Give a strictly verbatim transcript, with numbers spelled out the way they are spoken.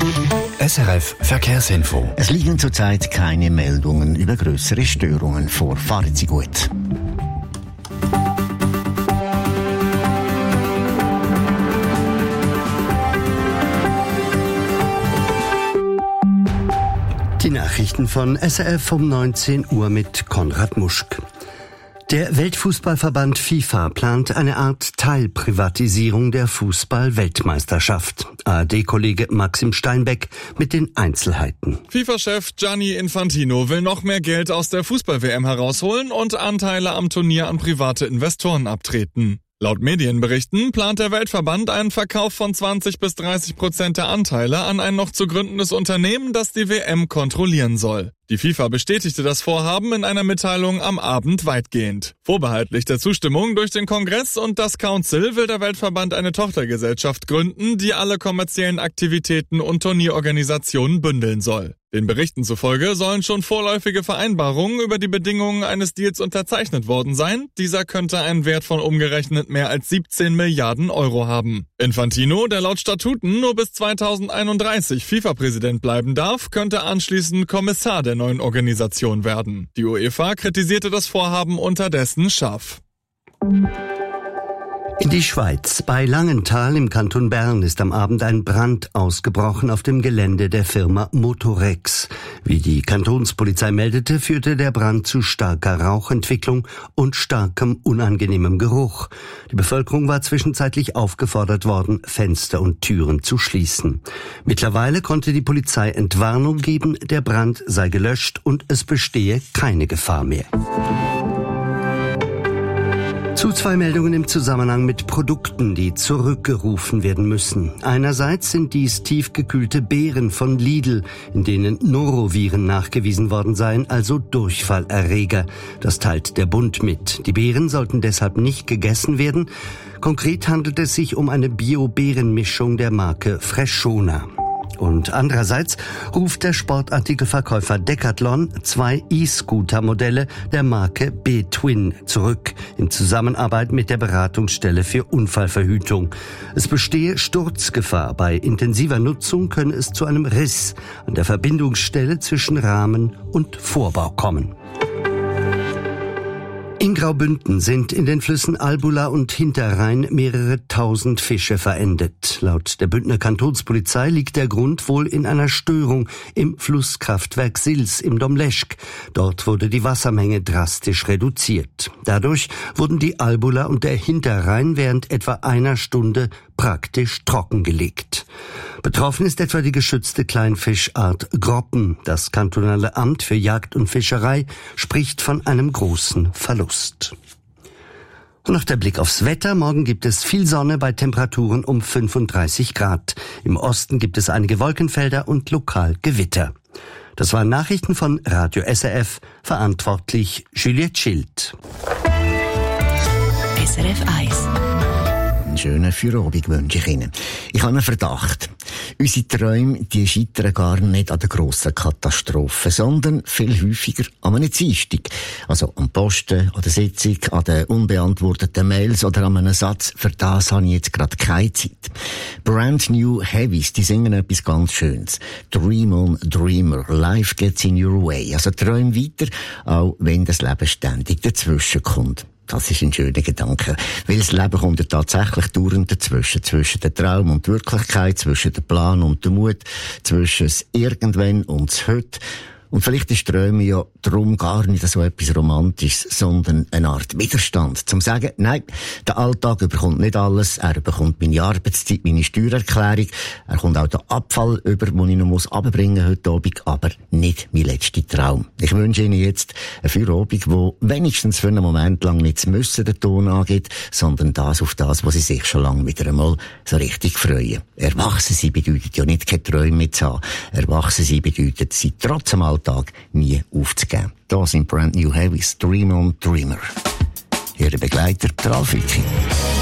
S R F Verkehrsinfo. Es liegen zurzeit keine Meldungen über größere Störungen vor. Fahren Sie gut. Die Nachrichten von S R F um neunzehn Uhr mit Konrad Muschk. Der Weltfußballverband FIFA plant eine Art Teilprivatisierung der Fußball-Weltmeisterschaft. A R D-Kollege Maxim Steinbeck mit den Einzelheiten. FIFA-Chef Gianni Infantino will noch mehr Geld aus der Fußball-W M herausholen und Anteile am Turnier an private Investoren abtreten. Laut Medienberichten plant der Weltverband einen Verkauf von zwanzig bis dreißig Prozent der Anteile an ein noch zu gründendes Unternehmen, das die W M kontrollieren soll. Die FIFA bestätigte das Vorhaben in einer Mitteilung am Abend weitgehend. Vorbehaltlich der Zustimmung durch den Kongress und das Council will der Weltverband eine Tochtergesellschaft gründen, die alle kommerziellen Aktivitäten und Turnierorganisationen bündeln soll. Den Berichten zufolge sollen schon vorläufige Vereinbarungen über die Bedingungen eines Deals unterzeichnet worden sein. Dieser könnte einen Wert von umgerechnet mehr als siebzehn Milliarden Euro haben. Infantino, der laut Statuten nur bis zweitausendeinunddreißig FIFA-Präsident bleiben darf, könnte anschließend Kommissar der neuen Organisation werden. Die UEFA kritisierte das Vorhaben unterdessen scharf. In die Schweiz. Bei Langenthal im Kanton Bern ist am Abend ein Brand ausgebrochen auf dem Gelände der Firma Motorex. Wie die Kantonspolizei meldete, führte der Brand zu starker Rauchentwicklung und starkem unangenehmem Geruch. Die Bevölkerung war zwischenzeitlich aufgefordert worden, Fenster und Türen zu schließen. Mittlerweile konnte die Polizei Entwarnung geben, der Brand sei gelöscht und es bestehe keine Gefahr mehr. Zu zwei Meldungen im Zusammenhang mit Produkten, die zurückgerufen werden müssen. Einerseits sind dies tiefgekühlte Beeren von Lidl, in denen Noroviren nachgewiesen worden seien, also Durchfallerreger. Das teilt der Bund mit. Die Beeren sollten deshalb nicht gegessen werden. Konkret handelt es sich um eine Bio-Beerenmischung der Marke Freshona. Und andererseits ruft der Sportartikelverkäufer Decathlon zwei E-Scooter-Modelle der Marke B-Twin zurück, in Zusammenarbeit mit der Beratungsstelle für Unfallverhütung. Es bestehe Sturzgefahr. Bei intensiver Nutzung könne es zu einem Riss an der Verbindungsstelle zwischen Rahmen und Vorbau kommen. In Graubünden sind in den Flüssen Albula und Hinterrhein mehrere tausend Fische verendet. Laut der Bündner Kantonspolizei liegt der Grund wohl in einer Störung im Flusskraftwerk Sils im Domleschg. Dort wurde die Wassermenge drastisch reduziert. Dadurch wurden die Albula und der Hinterrhein während etwa einer Stunde praktisch trockengelegt. Betroffen ist etwa die geschützte Kleinfischart Groppen. Das kantonale Amt für Jagd und Fischerei spricht von einem großen Verlust. Und noch der Blick aufs Wetter. Morgen gibt es viel Sonne bei Temperaturen um fünfunddreißig Grad. Im Osten gibt es einige Wolkenfelder und lokal Gewitter. Das waren Nachrichten von Radio S R F, verantwortlich Juliette Schild. S R F eins. Einen schönen Feierabend wünsche ich Ihnen. Ich habe einen Verdacht. Unsere Träume, die scheitern gar nicht an der grossen Katastrophe, sondern viel häufiger an einem Dienstag. Also am Posten, an der Sitzung, an den unbeantworteten Mails oder an einem Satz. Für das habe ich jetzt gerade keine Zeit. Brand New Heavies, die singen etwas ganz Schönes. Dream on, Dreamer, life gets in your way. Also träum weiter, auch wenn das Leben ständig dazwischen kommt. Das ist ein schöner Gedanke. Weil das Leben kommt ja tatsächlich dauernd dazwischen. Zwischen dem Traum und der Wirklichkeit, zwischen dem Plan und dem Mut, zwischen das Irgendwann und das Heute. Und vielleicht ist Träume ja darum gar nicht so etwas Romantisches, sondern eine Art Widerstand. Zum sagen, nein, der Alltag überkommt nicht alles. Er bekommt meine Arbeitszeit, meine Steuererklärung. Er kommt auch den Abfall über, den ich noch muss runterbringen heute Abend, aber nicht mein letzter Traum. Ich wünsche Ihnen jetzt einen Feierabend, wo wenigstens für einen Moment lang nicht das Müssen den Ton angeht, sondern das auf das, was Sie sich schon lange wieder einmal so richtig freuen. Erwachsen sein bedeutet ja nicht, keine Träume mehr zu haben. Erwachsen sein bedeutet, sie trotz dem Alltag nie aufzugeben. Da sind Brand New Heavies, Dream on, Dreamer. Ihre Begleiter, der Ralf Wicki.